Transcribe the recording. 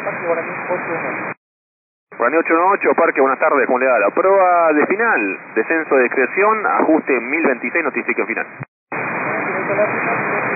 Parque Guaraní 818. Guaraní 818, Parque, buenas tardes, ¿cómo le da? La prueba de final, descenso de discreción, ajuste 1026, notifique final. Directo a la final.